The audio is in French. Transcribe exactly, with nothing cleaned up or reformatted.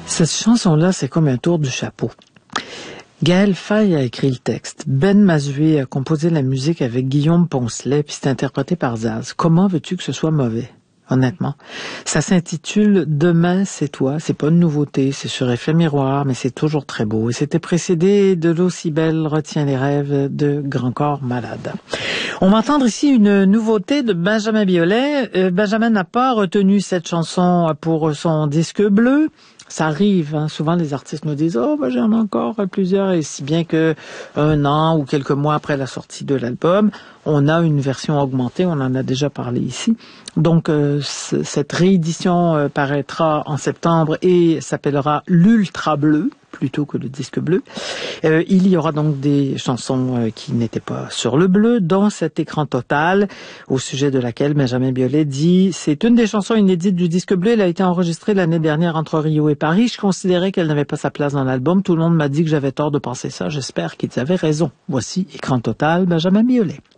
Cette chanson-là, c'est comme un tour du chapeau. Gaël Faye a écrit le texte. Ben Mazué a composé la musique avec Guillaume Poncelet, puis c'est interprété par Zaz. Comment veux-tu que ce soit mauvais? Honnêtement. Ça s'intitule Demain, c'est toi. C'est pas une nouveauté, c'est sur Effet Miroir, mais c'est toujours très beau. Et c'était précédé de L'Aussi belle retient les rêves de Grand Corps Malade. On va entendre ici une nouveauté de Benjamin Biolay. Euh, Benjamin n'a pas retenu cette chanson pour son disque bleu. Ça arrive, hein. Souvent les artistes nous disent « Oh, ben, j'en ai encore plusieurs » et si bien que un an ou quelques mois après la sortie de l'album, on a une version augmentée, on en a déjà parlé ici. Donc euh, c- cette réédition euh, paraîtra en septembre et s'appellera l'Ultra Bleu plutôt que le disque bleu. Euh, il y aura donc des chansons euh, qui n'étaient pas sur le bleu, dont cet écran total, au sujet de laquelle Benjamin Biolay dit « C'est une des chansons inédites du disque bleu, elle a été enregistrée l'année dernière entre Rio et Paris. Je considérais qu'elle n'avait pas sa place dans l'album. Tout le monde m'a dit que j'avais tort de penser ça. J'espère qu'ils avaient raison. » Voici écran total, Benjamin Biolay.